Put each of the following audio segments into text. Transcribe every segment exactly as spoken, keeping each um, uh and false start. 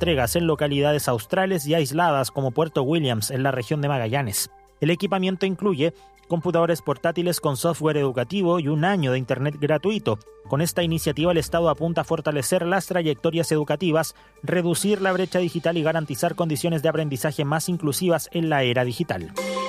entregas en localidades australes y aisladas como Puerto Williams, en la región de Magallanes. El equipamiento incluye computadores portátiles con software educativo y un año de internet gratuito. Con esta iniciativa, el Estado apunta a fortalecer las trayectorias educativas, reducir la brecha digital y garantizar condiciones de aprendizaje más inclusivas en la era digital.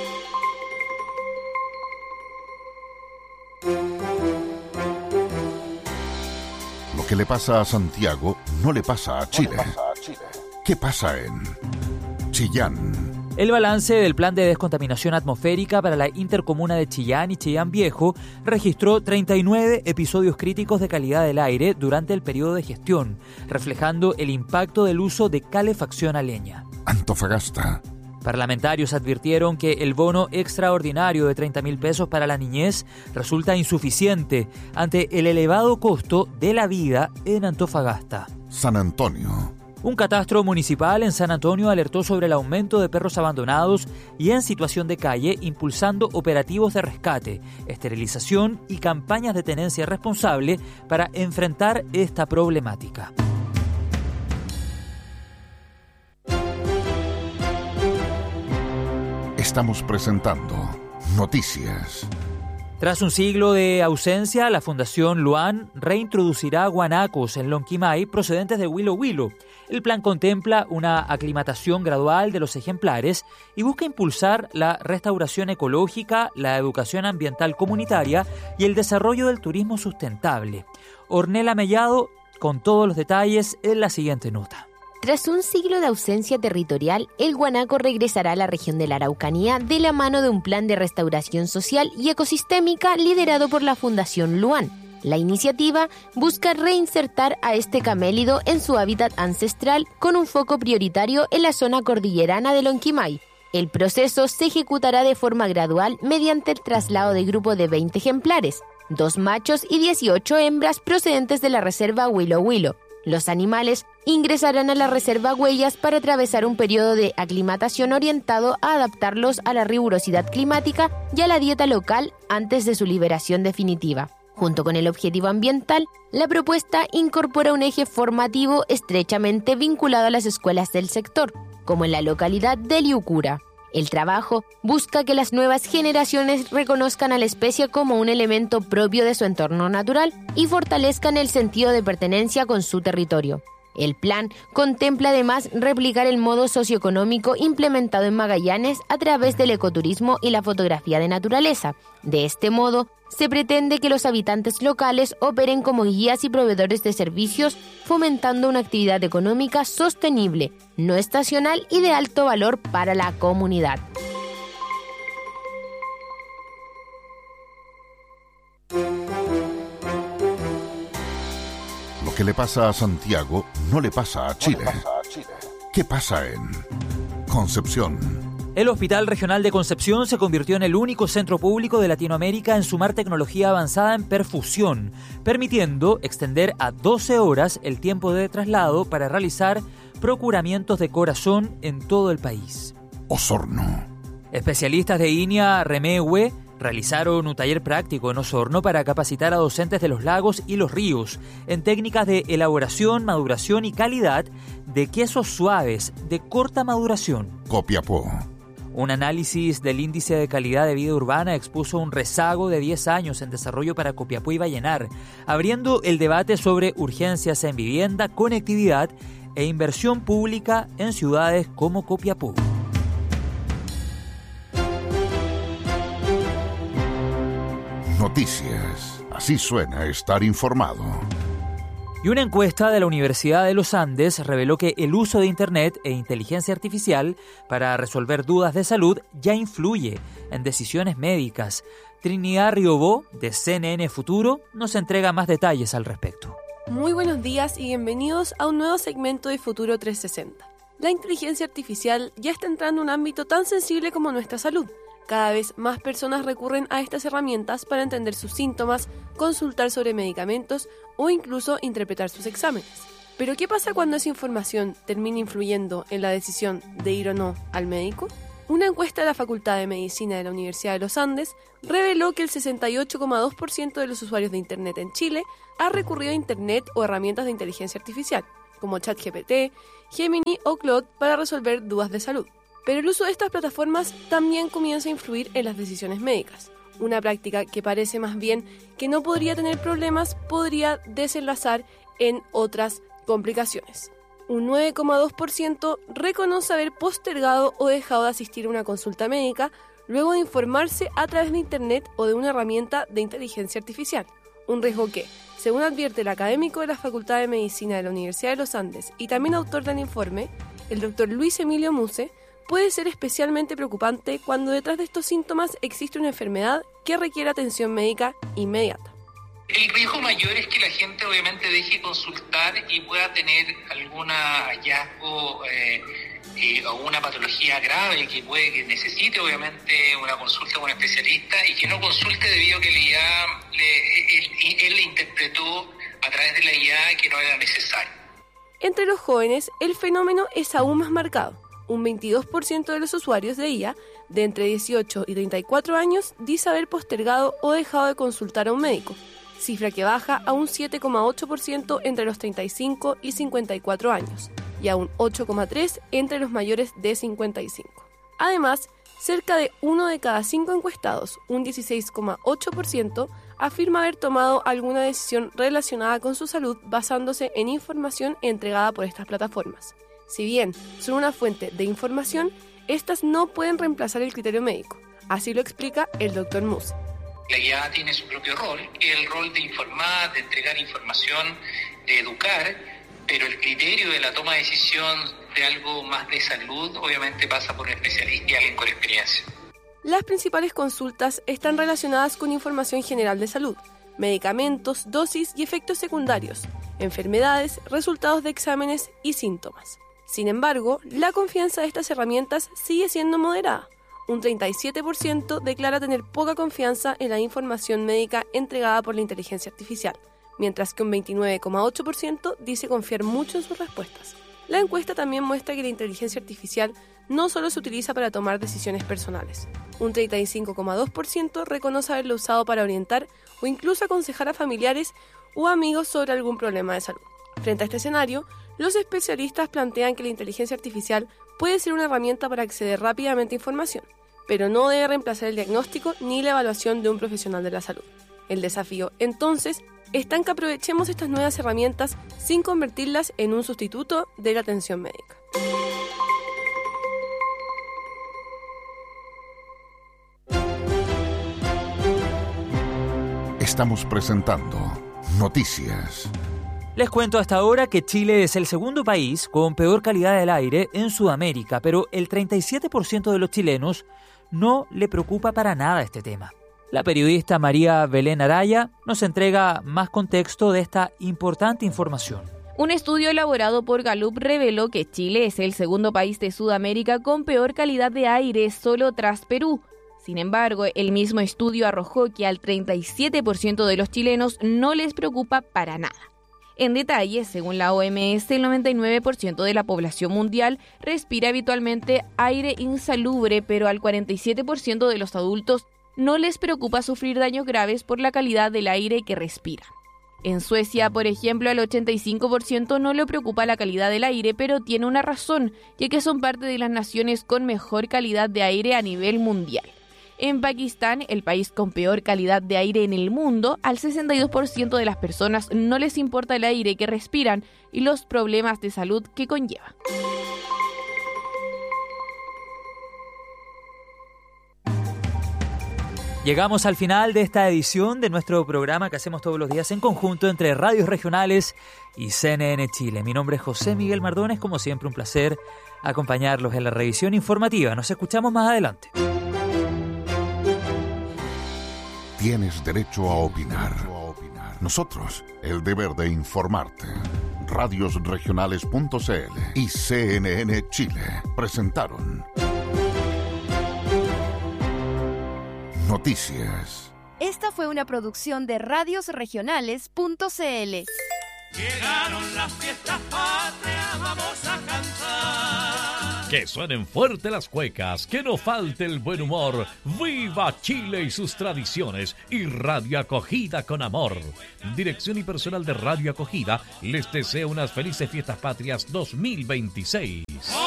Lo que le pasa a Santiago no le pasa a Chile. ¿Qué pasa en Chillán? El balance del plan de descontaminación atmosférica para la intercomuna de Chillán y Chillán Viejo registró treinta y nueve episodios críticos de calidad del aire durante el periodo de gestión, reflejando el impacto del uso de calefacción a leña. Antofagasta. Parlamentarios advirtieron que el bono extraordinario de treinta mil pesos para la niñez resulta insuficiente ante el elevado costo de la vida en Antofagasta. San Antonio. Un catastro municipal en San Antonio alertó sobre el aumento de perros abandonados y en situación de calle, impulsando operativos de rescate, esterilización y campañas de tenencia responsable para enfrentar esta problemática. Estamos presentando Noticias. Tras un siglo de ausencia, la Fundación Luan reintroducirá guanacos en Lonquimay procedentes de Huilo Huilo. El plan contempla una aclimatación gradual de los ejemplares y busca impulsar la restauración ecológica, la educación ambiental comunitaria y el desarrollo del turismo sustentable. Ornella Mellado con todos los detalles en la siguiente nota. Tras un siglo de ausencia territorial, el guanaco regresará a la región de la Araucanía de la mano de un plan de restauración social y ecosistémica liderado por la Fundación Luan. La iniciativa busca reinsertar a este camélido en su hábitat ancestral con un foco prioritario en la zona cordillerana de Lonquimay. El proceso se ejecutará de forma gradual mediante el traslado de grupo de veinte ejemplares, dos machos y dieciocho hembras procedentes de la reserva Huilo Huilo. Los animales ingresarán a la reserva Huellas para atravesar un periodo de aclimatación orientado a adaptarlos a la rigurosidad climática y a la dieta local antes de su liberación definitiva. Junto con el objetivo ambiental, la propuesta incorpora un eje formativo estrechamente vinculado a las escuelas del sector, como en la localidad de Liucura. El trabajo busca que las nuevas generaciones reconozcan a la especie como un elemento propio de su entorno natural y fortalezcan el sentido de pertenencia con su territorio. El plan contempla además replicar el modo socioeconómico implementado en Magallanes a través del ecoturismo y la fotografía de naturaleza. De este modo, se pretende que los habitantes locales operen como guías y proveedores de servicios, fomentando una actividad económica sostenible, no estacional y de alto valor para la comunidad. Lo que le pasa a Santiago no le pasa a Chile. ¿Qué pasa en Concepción? El Hospital Regional de Concepción se convirtió en el único centro público de Latinoamérica en sumar tecnología avanzada en perfusión, permitiendo extender a doce horas el tiempo de traslado para realizar procuramientos de corazón en todo el país. Osorno. Especialistas de I N I A Remegue realizaron un taller práctico en Osorno para capacitar a docentes de los lagos y los ríos en técnicas de elaboración, maduración y calidad de quesos suaves de corta maduración. Copiapó. Un análisis del índice de calidad de vida urbana expuso un rezago de diez años en desarrollo para Copiapó y Vallenar, abriendo el debate sobre urgencias en vivienda, conectividad e inversión pública en ciudades como Copiapó. Noticias. Así suena estar informado. Y una encuesta de la Universidad de los Andes reveló que el uso de Internet e inteligencia artificial para resolver dudas de salud ya influye en decisiones médicas. Trinidad Riobó, de C N N Futuro, nos entrega más detalles al respecto. Muy buenos días y bienvenidos a un nuevo segmento de Futuro trescientos sesenta. La inteligencia artificial ya está entrando en un ámbito tan sensible como nuestra salud. Cada vez más personas recurren a estas herramientas para entender sus síntomas, consultar sobre medicamentos o incluso interpretar sus exámenes. Pero ¿qué pasa cuando esa información termina influyendo en la decisión de ir o no al médico? Una encuesta de la Facultad de Medicina de la Universidad de los Andes reveló que el sesenta y ocho coma dos por ciento de los usuarios de Internet en Chile ha recurrido a Internet o herramientas de inteligencia artificial, como ChatGPT, Gemini o Claude para resolver dudas de salud. Pero el uso de estas plataformas también comienza a influir en las decisiones médicas. Una práctica que parece más bien que no podría tener problemas podría desenlazar en otras complicaciones. Un nueve coma dos por ciento reconoce haber postergado o dejado de asistir a una consulta médica luego de informarse a través de Internet o de una herramienta de inteligencia artificial. Un riesgo que, según advierte el académico de la Facultad de Medicina de la Universidad de los Andes y también autor del informe, el doctor Luis Emilio Muse, puede ser especialmente preocupante cuando detrás de estos síntomas existe una enfermedad que requiere atención médica inmediata. El riesgo mayor es que la gente obviamente deje consultar y pueda tener algún hallazgo eh, eh, o una patología grave que puede que necesite obviamente una consulta con un especialista y que no consulte debido a que la I A le, él, él le interpretó a través de la I A que no era necesario. Entre los jóvenes, el fenómeno es aún más marcado. Un veintidós por ciento de los usuarios de I A de entre dieciocho y treinta y cuatro años dice haber postergado o dejado de consultar a un médico, cifra que baja a un siete coma ocho por ciento entre los treinta y cinco y cincuenta y cuatro años y a un ocho coma tres por ciento entre los mayores de cincuenta y cinco. Además, cerca de uno de cada cinco encuestados, un dieciséis coma ocho por ciento, afirma haber tomado alguna decisión relacionada con su salud basándose en información entregada por estas plataformas. Si bien son una fuente de información, estas no pueden reemplazar el criterio médico. Así lo explica el doctor Muse. La I A tiene su propio rol, el rol de informar, de entregar información, de educar, pero el criterio de la toma de decisión de algo más de salud obviamente pasa por un especialista y alguien con experiencia. Las principales consultas están relacionadas con información general de salud, medicamentos, dosis y efectos secundarios, enfermedades, resultados de exámenes y síntomas. Sin embargo, la confianza de estas herramientas sigue siendo moderada. Un treinta y siete por ciento declara tener poca confianza en la información médica entregada por la inteligencia artificial, mientras que un veintinueve coma ocho por ciento dice confiar mucho en sus respuestas. La encuesta también muestra que la inteligencia artificial no solo se utiliza para tomar decisiones personales. Un treinta y cinco coma dos por ciento reconoce haberlo usado para orientar o incluso aconsejar a familiares o amigos sobre algún problema de salud. Frente a este escenario, los especialistas plantean que la inteligencia artificial puede ser una herramienta para acceder rápidamente a información, pero no debe reemplazar el diagnóstico ni la evaluación de un profesional de la salud. El desafío, entonces, está en que aprovechemos estas nuevas herramientas sin convertirlas en un sustituto de la atención médica. Estamos presentando Noticias. Les cuento hasta ahora que Chile es el segundo país con peor calidad del aire en Sudamérica, pero el treinta y siete por ciento de los chilenos no le preocupa para nada este tema. La periodista María Belén Araya nos entrega más contexto de esta importante información. Un estudio elaborado por Gallup reveló que Chile es el segundo país de Sudamérica con peor calidad de aire solo tras Perú. Sin embargo, el mismo estudio arrojó que al treinta y siete por ciento de los chilenos no les preocupa para nada. En detalle, según la O M S, el noventa y nueve por ciento de la población mundial respira habitualmente aire insalubre, pero al cuarenta y siete por ciento de los adultos no les preocupa sufrir daños graves por la calidad del aire que respiran. En Suecia, por ejemplo, al ochenta y cinco por ciento no le preocupa la calidad del aire, pero tiene una razón, ya que son parte de las naciones con mejor calidad de aire a nivel mundial. En Pakistán, el país con peor calidad de aire en el mundo, al sesenta y dos por ciento de las personas no les importa el aire que respiran y los problemas de salud que conlleva. Llegamos al final de esta edición de nuestro programa que hacemos todos los días en conjunto entre radios regionales y C N N Chile. Mi nombre es José Miguel Mardones, como siempre un placer acompañarlos en la revisión informativa. Nos escuchamos más adelante. Tienes derecho a opinar. Nosotros, el deber de informarte. radios regionales punto c l y C N N Chile presentaron Noticias. Esta fue una producción de radios regionales punto c l. Llegaron las fiestas patrias, vamos a cantar. Que suenen fuerte las cuecas, que no falte el buen humor. ¡Viva Chile y sus tradiciones! Y Radio Acogida con amor. Dirección y personal de Radio Acogida les desea unas felices fiestas patrias dos mil veintiséis.